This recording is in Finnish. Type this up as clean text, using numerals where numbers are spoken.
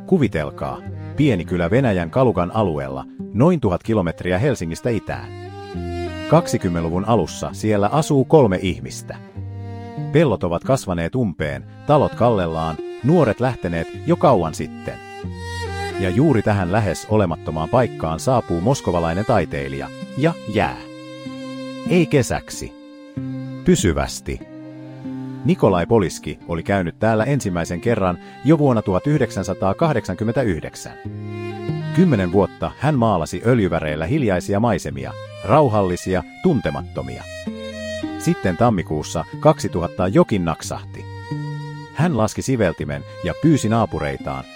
Kuvitelkaa, pieni kylä Venäjän Kalugan alueella, noin 1000 kilometriä Helsingistä itään. 20-luvun alussa siellä asuu 3 ihmistä. Pellot ovat kasvaneet umpeen, talot kallellaan, nuoret lähteneet jo kauan sitten. Ja juuri tähän lähes olemattomaan paikkaan saapuu moskovalainen taiteilija ja jää. Ei kesäksi. Pysyvästi. Nikolai Poliski oli käynyt täällä ensimmäisen kerran jo vuonna 1989. 10 vuotta hän maalasi öljyväreillä hiljaisia maisemia, rauhallisia, tuntemattomia. Sitten tammikuussa 2000 jokin naksahti. Hän laski siveltimen ja pyysi naapureitaan,